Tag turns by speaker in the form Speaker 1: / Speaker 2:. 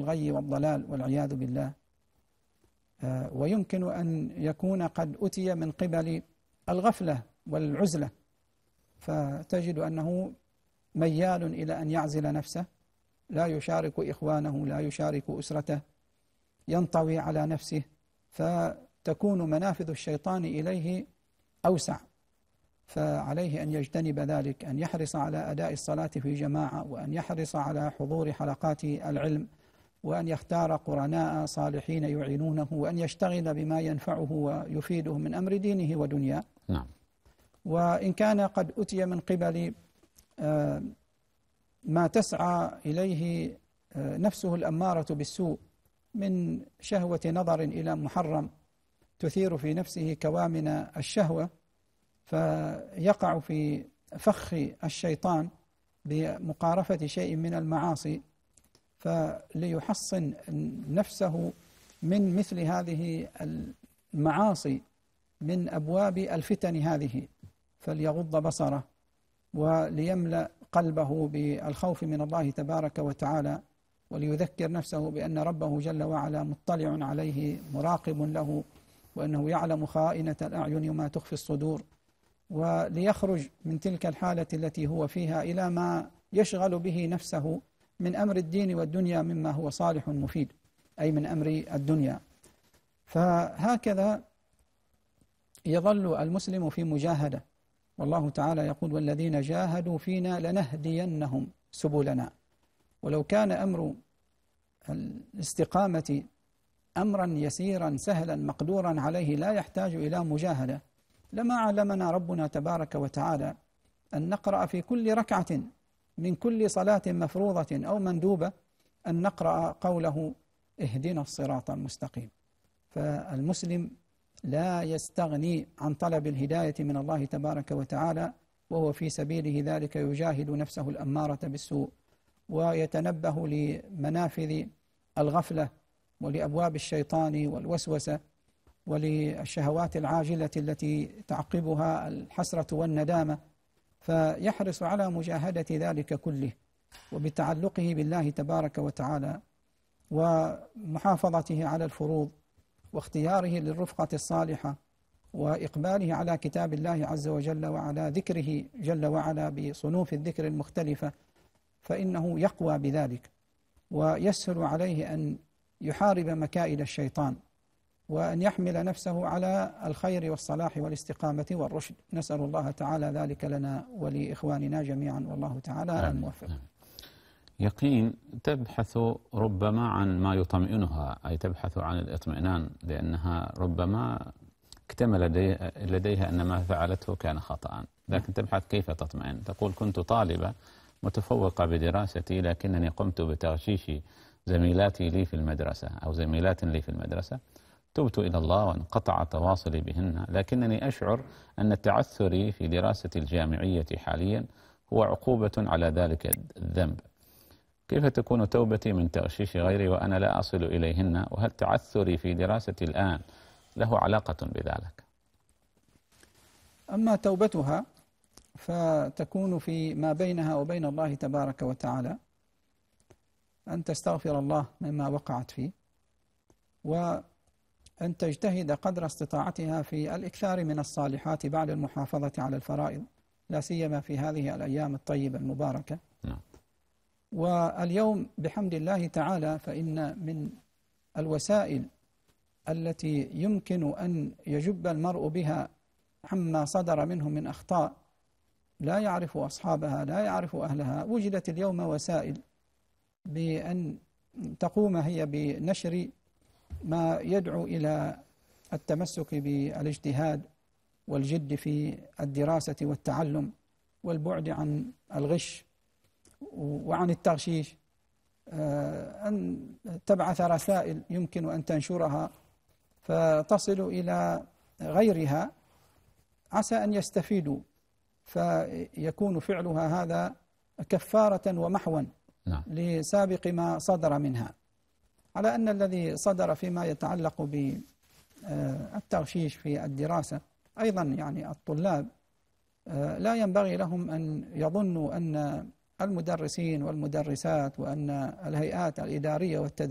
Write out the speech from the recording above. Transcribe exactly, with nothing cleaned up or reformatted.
Speaker 1: الغي والضلال والعياذ بالله. ويمكن أن يكون قد أتي من قبل الغفلة والعزلة، فتجد أنه ميال إلى أن يعزل نفسه، لا يشارك إخوانه، لا يشارك أسرته، ينطوي على نفسه، فتكون منافذ الشيطان إليه أوسع. فعليه أن يجتنب ذلك، أن يحرص على أداء الصلاة في جماعة، وأن يحرص على حضور حلقات العلم، وأن يختار قرناء صالحين يعينونه، وأن يشتغل بما ينفعه ويفيده من أمر دينه ودنياه.
Speaker 2: نعم.
Speaker 1: وإن كان قد أتي من قبل ما تسعى إليه نفسه الأمارة بالسوء من شهوة نظر إلى محرم تثير في نفسه كوامن الشهوة، فيقع في فخ الشيطان بمقارفة شيء من المعاصي، فليحصن نفسه من مثل هذه المعاصي من أبواب الفتن هذه، فليغض بصره وليملأ قلبه بالخوف من الله تبارك وتعالى، وليذكر نفسه بأن ربه جل وعلا مطلع عليه مراقب له، وأنه يعلم خائنة الأعين وما تخفي الصدور، وليخرج من تلك الحالة التي هو فيها إلى ما يشغل به نفسه من أمر الدين والدنيا مما هو صالح مفيد، أي من أمر الدنيا. فهكذا يظل المسلم في مجاهدة، والله تعالى يقول: والذين جاهدوا فينا لنهدينهم سبلنا. ولو كان أمر الاستقامة أمرا يسيرا سهلا مقدورا عليه لا يحتاج إلى مجاهدة، لما علمنا ربنا تبارك وتعالى أن نقرأ في كل ركعة من كل صلاة مفروضة أو مندوبة أن نقرأ قوله: اهدنا الصراط المستقيم. فالمسلم لا يستغني عن طلب الهداية من الله تبارك وتعالى، وهو في سبيله ذلك يجاهد نفسه الأمارة بالسوء، ويتنبه لمنافذ الغفلة ولأبواب الشيطان والوسوسة وللشهوات العاجلة التي تعقبها الحسرة والندامة، فيحرص على مجاهدة ذلك كله، وبتعلقه بالله تبارك وتعالى، ومحافظته على الفروض، واختياره للرفقة الصالحة، وإقباله على كتاب الله عز وجل وعلى ذكره جل وعلا بصنوف الذكر المختلفة، فإنه يقوى بذلك، ويسهل عليه أن يحارب مكائد الشيطان، وأن يحمل نفسه على الخير والصلاح والاستقامة والرشد. نسأل الله تعالى ذلك لنا ولإخواننا جميعا، والله تعالى الموفق.
Speaker 2: يقين تبحث ربما عن ما يطمئنها، أي تبحث عن الاطمئنان، لأنها ربما اكتمل لديها أن ما فعلته كان خطأ، لكن تبحث كيف تطمئن. تقول: كنت طالبة متفوقة بدراستي، لكنني قمت بتغشيش زميلاتي لي في المدرسة أو زميلات لي في المدرسة، تبت إلى الله وانقطع تواصلي بهن، لكنني أشعر أن تعثري في دراستي الجامعية حاليا هو عقوبة على ذلك الذنب. كيف تكون توبتي من تغشيش غيري وأنا لا أصل إليهن؟ وهل تعثري في دراستي الآن له علاقة بذلك؟
Speaker 1: أما توبتها فتكون في ما بينها وبين الله تبارك وتعالى، أن تستغفر الله مما وقعت فيه، وأن تجتهد قدر استطاعتها في الإكثار من الصالحات بعد المحافظة على الفرائض، لا سيما في هذه الأيام الطيبة المباركة.
Speaker 2: نعم.
Speaker 1: واليوم بحمد الله تعالى فإن من الوسائل التي يمكن أن يجب المرء بها عما صدر منه من أخطاء لا يعرف أصحابها، لا يعرف أهلها، وجدت اليوم وسائل بأن تقوم هي بنشر ما يدعو إلى التمسك بالاجتهاد والجد في الدراسة والتعلم، والبعد عن الغش وعن التغشيش، أن تبعث رسائل يمكن أن تنشرها فتصل إلى غيرها عسى أن يستفيدوا، فيكون فعلها هذا كفارة ومحوا
Speaker 2: نعم.
Speaker 1: لسابق ما صدر منها، على أن الذي صدر فيما يتعلق بالتغشيش في الدراسة أيضا يعني الطلاب لا ينبغي لهم أن يظنوا أن المدرسين والمدرسات وأن الهيئات الإدارية والتدريسية